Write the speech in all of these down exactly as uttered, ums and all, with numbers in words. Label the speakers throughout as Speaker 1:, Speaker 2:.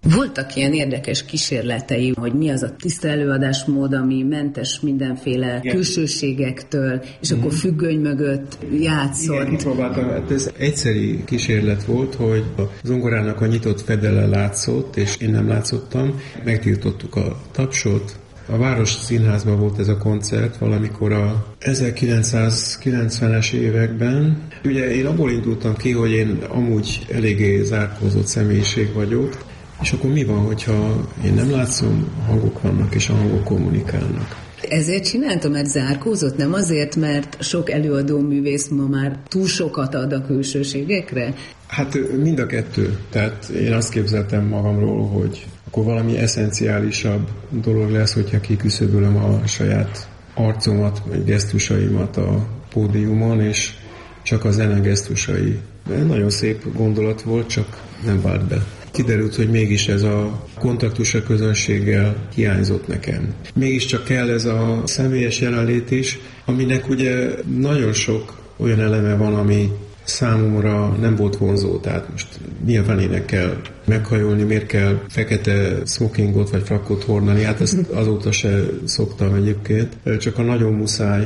Speaker 1: Voltak ilyen érdekes kísérletei, hogy mi az a tiszta előadásmód, ami mentes mindenféle igen. külsőségektől, és mm-hmm. akkor függöny mögött játszott.
Speaker 2: Igen, próbáltam. Hát ez egyszeri kísérlet volt, hogy a zongorának a nyitott fedele látszott, és én nem látszottam. Megtiltottuk a tapsot. A Város Színházban volt ez a koncert valamikor a ezerkilencszázkilencvenes években. Ugye én abból indultam ki, hogy én amúgy eléggé zárkózott személyiség vagyok, és akkor mi van, hogyha én nem látszom, hangok vannak, és a hangok kommunikálnak.
Speaker 1: Ezért csináltam, mert zárkózott, nem azért, mert sok előadó művész ma már túl sokat ad a külsőségekre?
Speaker 2: Hát mind a kettő. Tehát én azt képzeltem magamról, hogy akkor valami eszenciálisabb dolog lesz, hogyha kiküszöbölöm a saját arcomat, vagy gesztusaimat a pódiumon, és csak a zene gesztusai. De nagyon szép gondolat volt, csak nem vált be. Kiderült, hogy mégis ez a kontaktus a közönséggel hiányzott nekem. Mégiscsak kell ez a személyes jelenlét is, aminek ugye nagyon sok olyan eleme van, ami számomra nem volt vonzó. Tehát most mi a fenének kell meghajolni, miért kell fekete smokingot vagy frakkot hordani, hát ezt azóta se szoktam egyébként, csak a nagyon muszáj.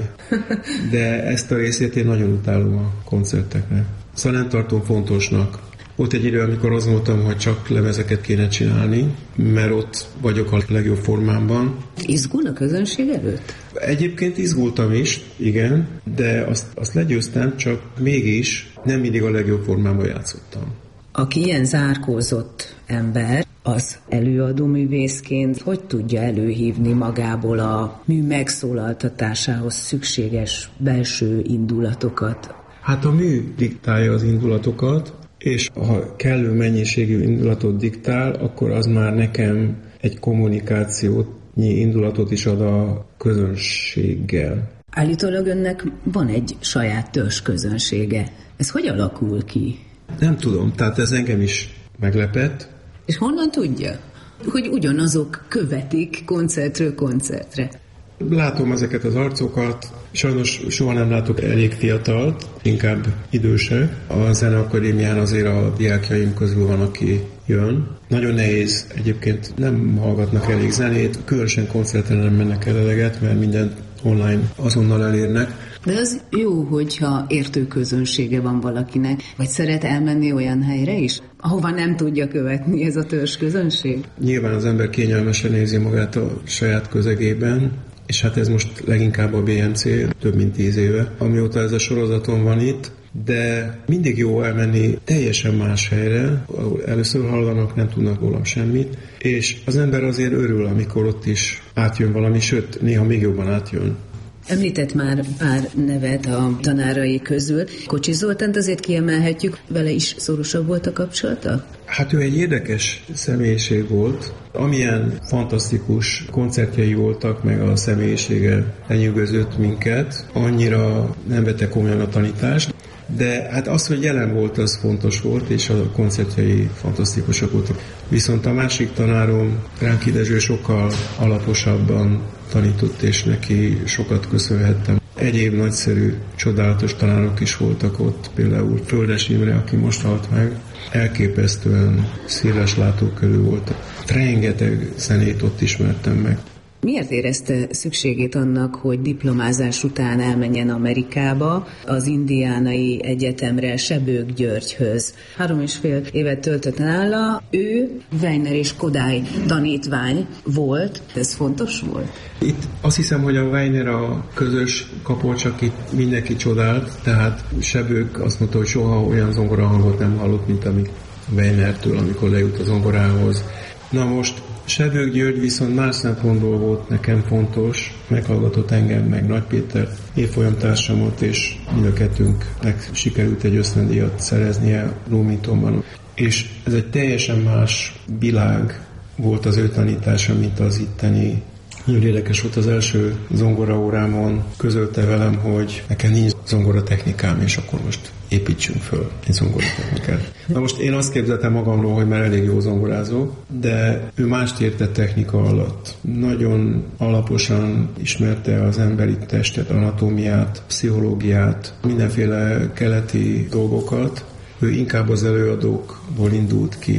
Speaker 2: De ezt a részét én nagyon utálom a koncerteknek. Szóval nem tartom fontosnak. Volt egy idő, amikor azt mondtam, hogy csak lemezeket kéne csinálni, mert ott vagyok a legjobb formámban.
Speaker 1: Izgul a közönség előtt?
Speaker 2: Egyébként izgultam is, igen, de azt, azt legyőztem, csak mégis nem mindig a legjobb formában játszottam.
Speaker 1: Aki ilyen zárkózott ember, az előadó művészként hogy tudja előhívni magából a mű megszólaltatásához szükséges belső indulatokat?
Speaker 2: Hát a mű diktálja az indulatokat, és ha kellő mennyiségű indulatot diktál, akkor az már nekem egy kommunikációtnyi indulatot is ad a közönséggel.
Speaker 1: Állítólag önnek van egy saját törzs közönsége. Ez hogy alakul ki?
Speaker 2: Nem tudom, tehát ez engem is meglepett.
Speaker 1: És honnan tudja, hogy ugyanazok követik koncertről koncertre?
Speaker 2: Látom ezeket az arcokat, sajnos soha nem látok elég fiatalt, inkább idősek. A Zeneakadémián azért a diákjaim közül van, aki jön. Nagyon nehéz, egyébként nem hallgatnak elég zenét, különösen koncerten nem mennek el eleget, mert mindent online azonnal elérnek.
Speaker 1: De az jó, hogyha értő közönsége van valakinek, vagy szeret elmenni olyan helyre is, ahova nem tudja követni ez a törzs közönség?
Speaker 2: Nyilván az ember kényelmesen érzi magát a saját közegében, és hát ez most leginkább a bé em cé, több mint tíz éve, amióta ez a sorozaton van itt, de mindig jó elmenni teljesen más helyre, ahol először hallanak, nem tudnak rólam semmit, és az ember azért örül, amikor ott is átjön valami, sőt, néha még jobban átjön.
Speaker 1: Említett már pár nevet a tanárai közül. Kocsis Zoltánt azért kiemelhetjük, vele is szorosabb volt a kapcsolata?
Speaker 2: Hát ő egy érdekes személyiség volt. Amilyen fantasztikus koncertjei voltak, meg a személyisége lenyűgözött minket, annyira nem vette komolyan a tanítást, de hát az, hogy jelen volt, az fontos volt, és a koncertjei fantasztikusak voltak. Viszont a másik tanárom, Ránki Dezső, sokkal alaposabban tanított, és neki sokat köszönhettem. Egyéb nagyszerű, csodálatos tanárok is voltak ott, például Földes Imre, aki most halt meg, elképesztően széles látókörű volt. Rengeteg zenét ott ismertem meg.
Speaker 1: Miért érezte szükségét annak, hogy diplomázás után elmenjen Amerikába, az Indiánai Egyetemre, Sebők Györgyhöz? Három és fél évet töltött nála, ő Weiner és Kodály tanítvány volt. Ez fontos volt?
Speaker 2: Itt azt hiszem, hogy a Weiner a közös kapocs, akit mindenki csodált, tehát Sebők azt mondta, hogy soha olyan zongorahangot nem hallott, mint amik Weinertől, amikor lejut a zongorához. Na most Sebők György viszont más szempontból volt nekem fontos, meghallgatott engem, meg Nagy Péter évfolyamtársamot, és mind a kettőnknek sikerült egy ösztöndíjat szereznie Bloomingtonban. És ez egy teljesen más világ volt az ő tanítása, mint az itteni. Nagyon érdekes volt, az első zongoraórámon közölte velem, hogy nekem nincs zongoratechnikám, és akkor most építsünk föl egy zongoratechnikát. Na most én azt képzeltem magamról, hogy már elég jó zongorázó, de ő mást értett technika alatt. Nagyon alaposan ismerte az emberi testet, anatómiát, pszichológiát, mindenféle keleti dolgokat. Ő inkább az előadókból indult ki,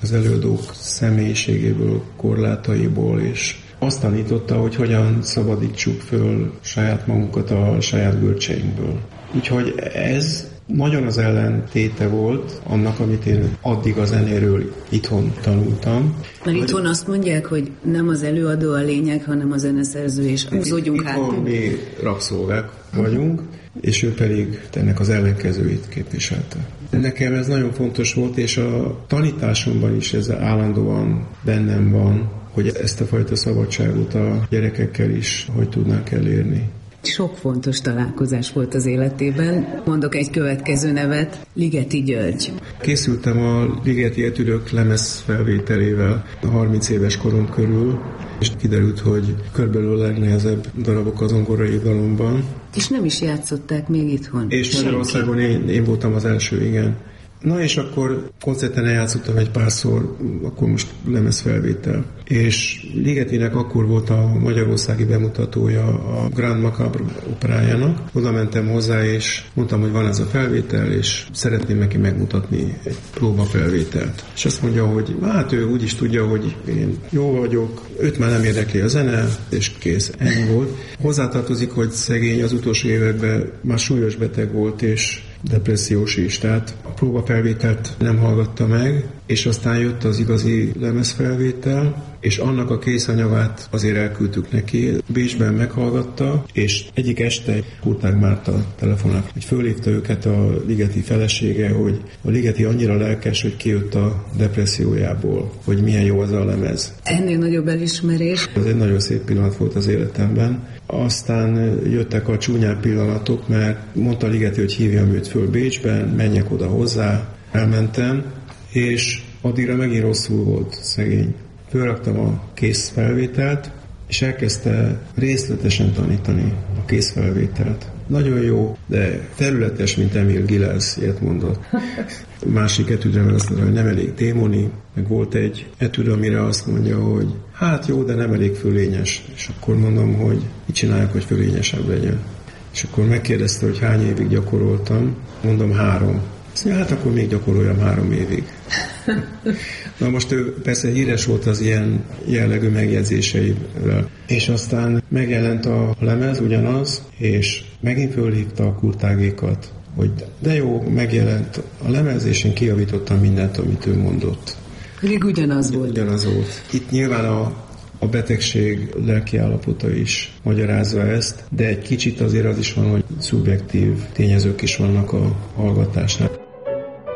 Speaker 2: az előadók személyiségéből, korlátaiból, és azt tanította, hogy hogyan szabadítsuk föl saját magunkat a saját görcseinkből. Úgyhogy ez nagyon az ellentéte volt annak, amit én addig a zenéről itthon tanultam.
Speaker 1: Mert itthon azt mondják, hogy nem az előadó a lényeg, hanem a zeneszerző, és húzódjunk hátul.
Speaker 2: Itthon mi rabszolgák vagyunk, és ő pedig ennek az ellenkezőit képviselte. Nekem ez nagyon fontos volt, és a tanításomban is ez állandóan bennem van, hogy ezt a fajta szabadságot a gyerekekkel is hogy tudnánk elérni.
Speaker 1: Sok fontos találkozás volt az életében. Mondok egy következő nevet, Ligeti György.
Speaker 2: Készültem a Ligeti Etüdök lemez felvételével a harminc éves korom körül, és kiderült, hogy körülbelül a legnehezebb darabok az zongorai irodalomban.
Speaker 1: És nem is játszották még itthon?
Speaker 2: És Magyarországon én, én voltam az első, igen. Na és akkor koncerten eljátszottam egy párszor, akkor most lemezfelvétel. És Ligetinek akkor volt a magyarországi bemutatója a Grand Macabre operájának. Oda mentem hozzá, és mondtam, hogy van ez a felvétel, és szeretném neki megmutatni egy próbafelvételt. És azt mondja, hogy hát ő úgy is tudja, hogy én jó vagyok, őt már nem érdekli a zene, és kész, ennyi volt. Hozzátartozik, hogy szegény az utolsó években már súlyos beteg volt, és depressziós is, tehát a próbafelvételt nem hallgatta meg, és aztán jött az igazi lemezfelvétel, és annak a készanyagát azért elküldtük neki. Bécsben meghallgatta, és egyik este Kurtág Márta telefonált, hogy fölhívta őket a Ligeti felesége, hogy a Ligeti annyira lelkes, hogy kijött a depressziójából, hogy milyen jó az a lemez.
Speaker 1: Ennél nagyobb elismerés.
Speaker 2: Ez egy nagyon szép pillanat volt az életemben. Aztán jöttek a csúnyán pillanatok, mert mondta Ligeti, hogy hívjam őt föl Bécsben, menjek oda hozzá. Elmentem, és addigra megint rosszul volt szegény. Fölraktam a készfelvételt, és elkezdte részletesen tanítani a készfelvételt. Nagyon jó, de területes, mint Emil Gilels, ilyet mondott. Másik etüdre meg azt mondta, hogy nem elég démoni, meg volt egy etüd, amire azt mondja, hogy hát jó, de nem elég fölényes. És akkor mondom, hogy mit csinálják, hogy fölényesebb legyen. És akkor megkérdezte, hogy hány évig gyakoroltam. Mondom, három. Azt mondja, hát akkor még gyakoroljam három évig. Na most ő persze híres volt az ilyen jellegű megjegyzéseivel. És aztán megjelent a lemez ugyanaz, és megint fölhívta a Kurtágékat, hogy de jó, megjelent a lemez, és én kijavítottam mindent, amit ő mondott.
Speaker 1: Még ugyanaz volt.
Speaker 2: Ugyanaz volt. Itt nyilván a A betegség lelkiállapota is magyarázza ezt, de egy kicsit azért az is van, hogy szubjektív tényezők is vannak a hallgatásnál.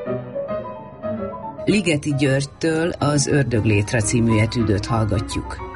Speaker 1: Ligeti Györgytől az Ördöglétre című etüdöt hallgatjuk.